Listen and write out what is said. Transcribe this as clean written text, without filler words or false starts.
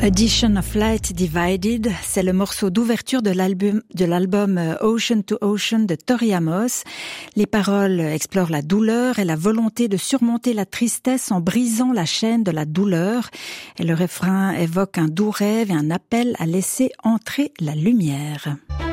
Edition of Light Divided, c'est le morceau d'ouverture de l'album Ocean to Ocean de Tori Amos. Les paroles explorent la douleur et la volonté de surmonter la tristesse en brisant la chaîne de la douleur. Et le refrain évoque un doux rêve et un appel à laisser entrer la lumière.